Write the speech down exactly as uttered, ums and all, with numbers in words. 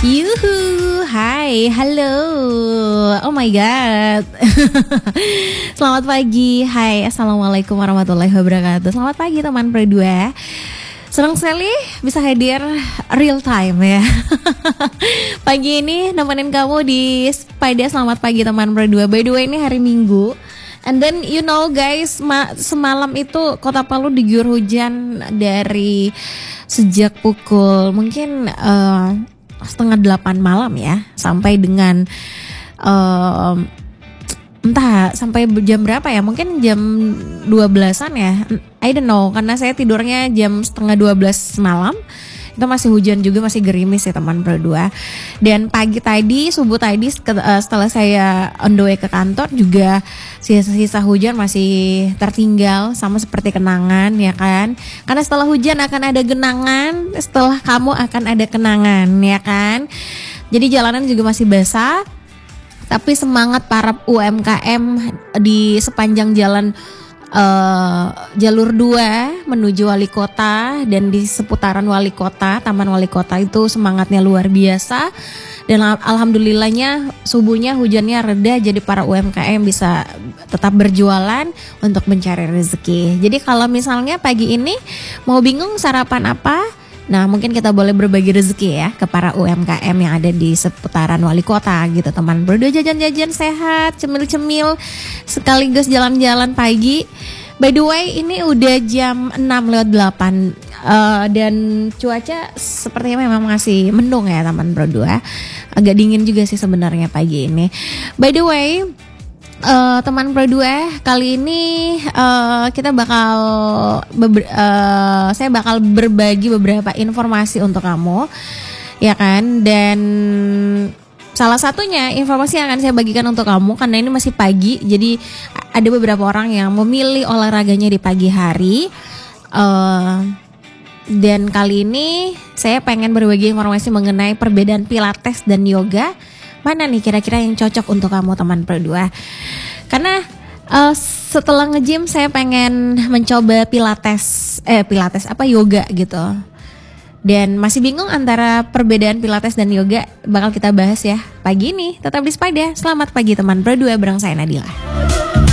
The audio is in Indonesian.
Yuhu, hai, halo, oh my god. Selamat pagi, hai, assalamualaikum warahmatullahi wabarakatuh. Selamat pagi teman Pro dua. Senang sekali bisa hadir real time ya. Pagi ini nemenin kamu di Pada Selamat Pagi teman Pro dua. By the way ini hari Minggu. And then you know guys, ma- semalam itu Kota Palu diguyur hujan dari sejak pukul mungkin uh, setengah delapan malam ya, sampai dengan uh, entah sampai jam berapa ya, mungkin jam dua belasan ya, I don't know, karena saya tidurnya jam setengah dua belas malam. Itu masih hujan juga, masih gerimis ya teman Pro dua. Dan pagi tadi, subuh tadi setelah saya on the way ke kantor juga sisa-sisa hujan masih tertinggal, sama seperti kenangan ya kan. Karena setelah hujan akan ada genangan, setelah kamu akan ada kenangan ya kan. Jadi jalanan juga masih basah. Tapi semangat para U M K M di sepanjang jalan Uh, jalur dua menuju wali kota dan di seputaran wali kota, taman wali kota itu semangatnya luar biasa. Dan al- alhamdulillahnya subuhnya hujannya reda, jadi para U M K M bisa tetap berjualan untuk mencari rezeki. Jadi kalau misalnya pagi ini mau bingung sarapan apa, nah mungkin kita boleh berbagi rezeki ya ke para U M K M yang ada di seputaran wali kota gitu teman. Berdua jajan-jajan sehat, cemil-cemil sekaligus jalan-jalan pagi. By the way ini udah jam enam lewat delapan uh, dan cuaca sepertinya memang masih mendung ya teman berdua. Agak dingin juga sih sebenarnya pagi ini. By the way Uh, teman Pro dua, kali ini uh, kita bakal beber, uh, saya bakal berbagi beberapa informasi untuk kamu ya kan. Dan salah satunya informasi yang akan saya bagikan untuk kamu, karena ini masih pagi, jadi ada beberapa orang yang memilih olahraganya di pagi hari. uh, Dan kali ini saya pengen berbagi informasi mengenai perbedaan Pilates dan yoga. Mana nih kira-kira yang cocok untuk kamu teman Pro dua? Karena uh, setelah nge-gym saya pengen mencoba Pilates, eh Pilates apa yoga gitu. Dan masih bingung antara perbedaan Pilates dan yoga, bakal kita bahas ya pagi ini. Tetap di Pada. Selamat pagi teman Pro dua, bareng saya Nadila.